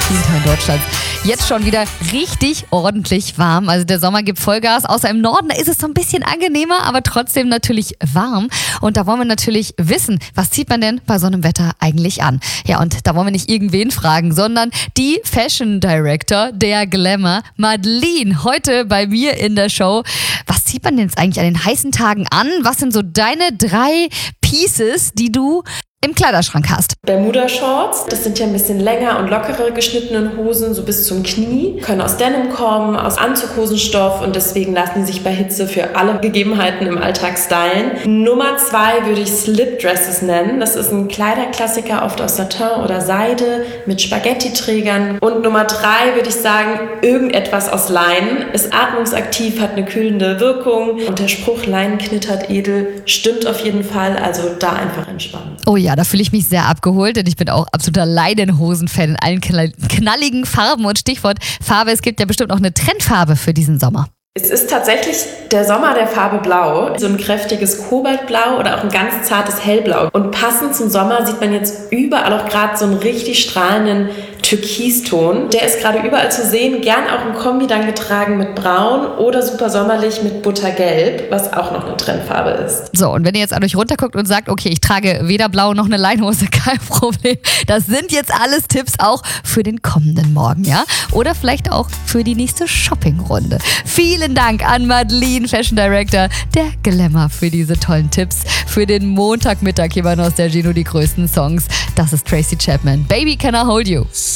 vielen Teilen Deutschlands jetzt schon wieder richtig ordentlich warm. Also der Sommer gibt Vollgas, außer im Norden, da ist es so ein bisschen angenehmer, aber trotzdem natürlich warm. Und da wollen wir natürlich wissen, was zieht man denn bei so einem Wetter eigentlich an? Ja, und da wollen wir nicht irgendwen fragen, sondern die Fashion Director der Glamour, Madeleine, heute bei mir in der Show. Was zieht man denn jetzt eigentlich an den heißen Tagen an? Was sind so deine 3 Pieces, die du im Kleiderschrank hast? Bermuda-Shorts, das sind ja ein bisschen länger und lockere geschnittene Hosen, so bis zum Knie, können aus Denim kommen, aus Anzughosenstoff und deswegen lassen die sich bei Hitze für alle Gegebenheiten im Alltag stylen. Nummer 2 würde ich Slip-Dresses nennen. Das ist ein Kleiderklassiker, oft aus Satin oder Seide mit Spaghetti-Trägern. Und Nummer 3 würde ich sagen, irgendetwas aus Leinen. Ist atmungsaktiv, hat eine kühlende Wirkung und der Spruch Leinen knittert edel stimmt auf jeden Fall, also da einfach entspannen. Oh ja, da fühle ich mich sehr abgeholt, denn ich bin auch absoluter Leinenhosen-Fan in allen knalligen Farben. Und Stichwort Farbe, es gibt ja bestimmt noch eine Trendfarbe für diesen Sommer. Es ist tatsächlich der Sommer der Farbe Blau. So ein kräftiges Kobaltblau oder auch ein ganz zartes Hellblau. Und passend zum Sommer sieht man jetzt überall auch gerade so einen richtig strahlenden Türkiston. Der ist gerade überall zu sehen, gern auch im Kombi dann getragen mit Braun oder super sommerlich mit Buttergelb, was auch noch eine Trendfarbe ist. So, und wenn ihr jetzt an euch runterguckt und sagt, okay, ich trage weder Blau noch eine Leinhose, kein Problem. Das sind jetzt alles Tipps auch für den kommenden Morgen, ja? Oder vielleicht auch für die nächste Shoppingrunde. Vielen Dank an Madeleine, Fashion Director der Glamour, für diese tollen Tipps. Für den Montagmittag hier bei Nostalgie nur die größten Songs. Das ist Tracy Chapman. Baby, can I hold you?